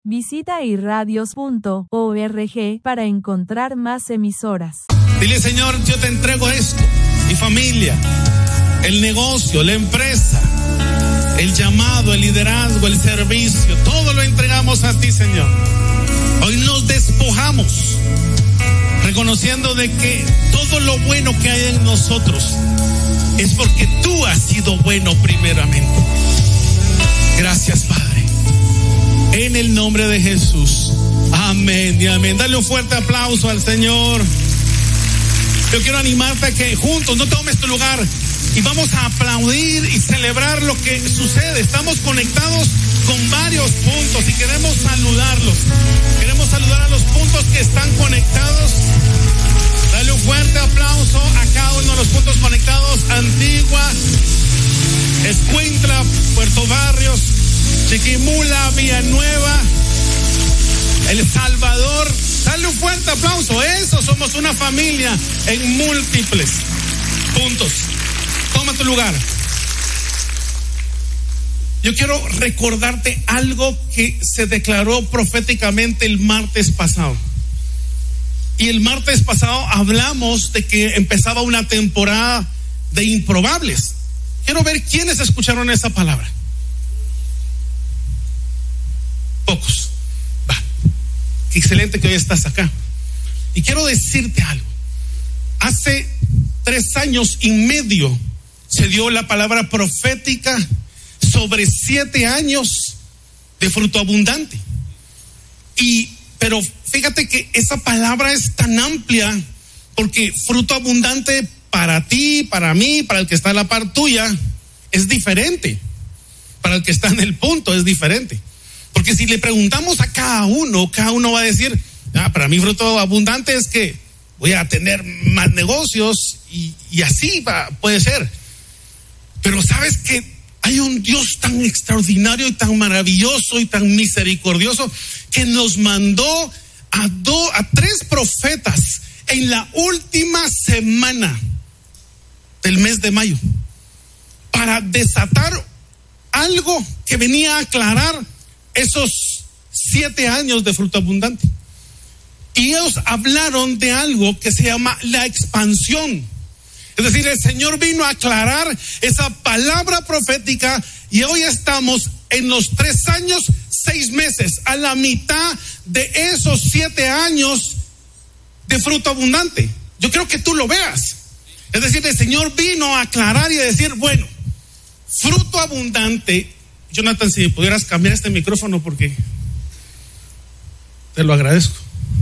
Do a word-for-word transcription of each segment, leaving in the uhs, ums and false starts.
Visita irradios punto org para encontrar más emisoras. Dile: Señor, yo te entrego esto, mi familia, el negocio, la empresa, el llamado, el liderazgo, el servicio, todo lo entregamos a ti, Señor. Hoy nos despojamos, reconociendo de que todo lo bueno que hay en nosotros es porque tú has sido bueno primeramente. Gracias, Padre. En el nombre de Jesús. Amén y amén. Dale un fuerte aplauso al Señor. Yo quiero animarte a que juntos no tomes tu lugar y vamos a aplaudir y celebrar lo que sucede. Estamos conectados con varios puntos y queremos saludarlos. Queremos saludar a los puntos que están conectados. Dale un fuerte aplauso a cada uno de los puntos conectados: Antigua, Escuintla, Puerto Barrios, Chiquimula, Villanueva, El Salvador. Dale un fuerte aplauso. Eso, somos una familia en múltiples puntos. Toma tu lugar. Yo quiero recordarte algo que se declaró proféticamente el martes pasado. Y el martes pasado hablamos de que empezaba una temporada de improbables. Quiero ver quiénes escucharon esa palabra. Pocos. Va. Qué excelente que hoy estás acá. Y quiero decirte algo. Hace tres años y medio se dio la palabra profética sobre siete años de fruto abundante. Y, pero fíjate que esa palabra es tan amplia, porque fruto abundante para ti, para mí, para el que está a la par tuya, es diferente. Para el que está en el punto es diferente. Porque si le preguntamos a cada uno, cada uno va a decir: ah, para mí fruto abundante es que voy a tener más negocios y, y así va, puede ser. Pero sabes que hay un Dios tan extraordinario y tan maravilloso y tan misericordioso que nos mandó a, do, a tres profetas en la última semana del mes de mayo para desatar algo que venía a aclarar esos siete años de fruto abundante. Y ellos hablaron de algo que se llama la expansión. Es decir, el Señor vino a aclarar esa palabra profética y hoy estamos en los tres años, seis meses, a la mitad de esos siete años de fruto abundante. Yo creo que tú lo veas. Es decir, el Señor vino a aclarar y a decir: bueno, fruto abundante. Jonathan, si pudieras cambiar este micrófono, porque te lo agradezco.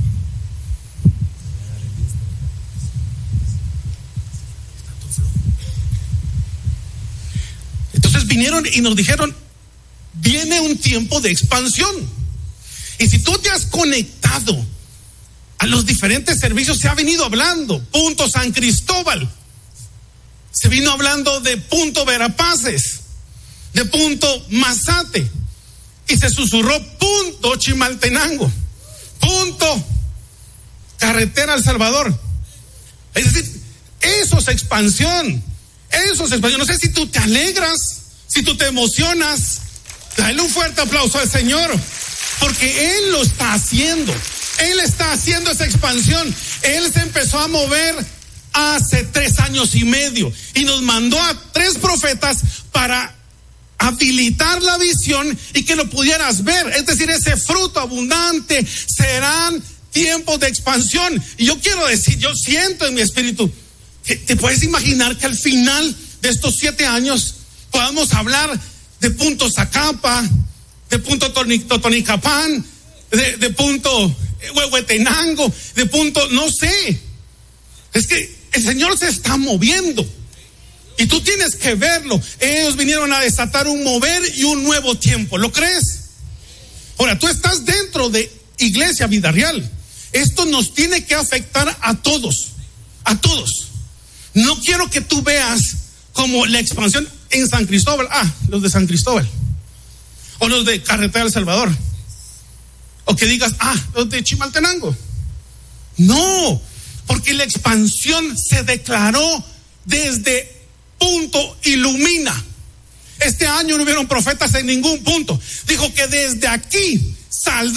Entonces vinieron y nos dijeron: viene un tiempo de expansión. Y si tú te has conectado a los diferentes servicios, se ha venido hablando. Punto San Cristóbal, se vino hablando de punto Verapaces, de punto Mazate, y se susurró punto Chimaltenango, punto Carretera El Salvador. Es decir, eso es expansión. Eso es expansión. No sé si tú te alegras, si tú te emocionas. Dale un fuerte aplauso al Señor, porque Él lo está haciendo. Él está haciendo esa expansión. Él se empezó a mover hace tres años y medio y nos mandó a tres profetas para habilitar la visión y que lo pudieras ver. Es decir, ese fruto abundante serán tiempos de expansión. Y yo quiero decir, yo siento en mi espíritu que te puedes imaginar que al final de estos siete años podamos hablar de punto Zacapa, de punto Totonicapán, de, de punto Huehuetenango, de punto, no sé. Es que el Señor se está moviendo y tú tienes que verlo. Ellos vinieron a desatar un mover y un nuevo tiempo. ¿Lo crees? Ahora, tú estás dentro de Iglesia Vida Real. Esto nos tiene que afectar a todos, a todos. No quiero que tú veas como la expansión en San Cristóbal, ah, los de San Cristóbal, o los de Carretera El Salvador, o que digas, ah, los de Chimaltenango. No, porque la expansión se declaró desde punto Ilumina. Este año no hubieron profetas en ningún punto. Dijo que desde aquí saldrá